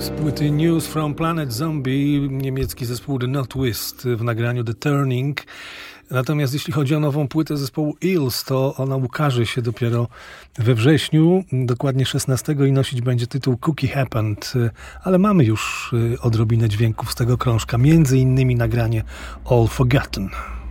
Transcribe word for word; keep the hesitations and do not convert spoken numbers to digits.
Z płyty News from Planet Zombie, niemiecki zespół The Northwest w nagraniu The Turning. Natomiast jeśli chodzi o nową płytę zespołu Eels, to ona ukaże się dopiero we wrześniu, dokładnie szesnastego, i nosić będzie tytuł Cookie Happened. Ale mamy już odrobinę dźwięków z tego krążka, między innymi nagranie All Forgotten.